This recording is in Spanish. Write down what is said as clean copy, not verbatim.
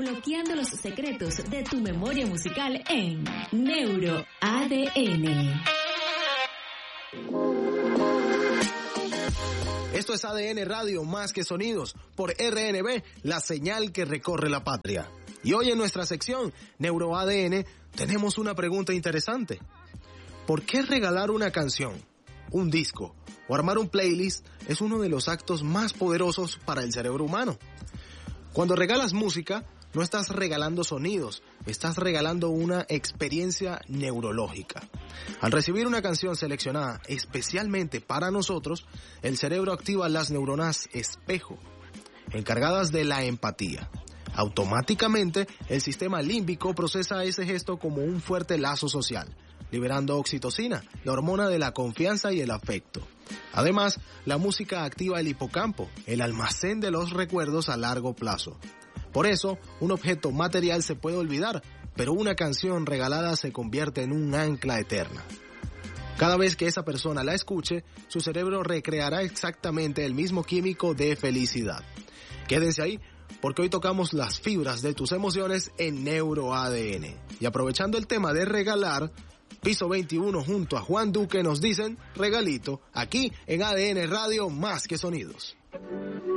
desbloqueando los secretos de tu memoria musical en Neuro ADN. Esto es ADN Radio, más que sonidos, por RNB, la señal que recorre la patria. Y hoy en nuestra sección Neuro ADN tenemos una pregunta interesante. ¿Por qué regalar una canción, un disco o armar un playlist es uno de los actos más poderosos para el cerebro humano? Cuando regalas música, no estás regalando sonidos, estás regalando una experiencia neurológica. Al recibir una canción seleccionada especialmente para nosotros, el cerebro activa las neuronas espejo, encargadas de la empatía. Automáticamente, el sistema límbico procesa ese gesto como un fuerte lazo social, liberando oxitocina, la hormona de la confianza y el afecto. Además, la música activa el hipocampo, el almacén de los recuerdos a largo plazo. Por eso, un objeto material se puede olvidar, pero una canción regalada se convierte en un ancla eterna. Cada vez que esa persona la escuche, su cerebro recreará exactamente el mismo químico de felicidad. Quédense ahí, porque hoy tocamos las fibras de tus emociones en Neuro ADN. Y aprovechando el tema de regalar, Piso 21 junto a Juan Duque nos dicen regalito, aquí en ADN Radio, más que sonidos.